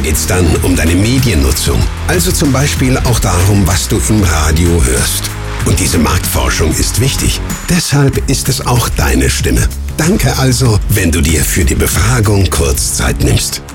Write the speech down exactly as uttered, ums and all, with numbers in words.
geht's dann um deine Mediennutzung. Also zum Beispiel auch darum, was du im Radio hörst. Und diese Marktforschung ist wichtig. Deshalb ist es auch deine Stimme. Danke also, wenn du dir für die Befragung kurz Zeit nimmst.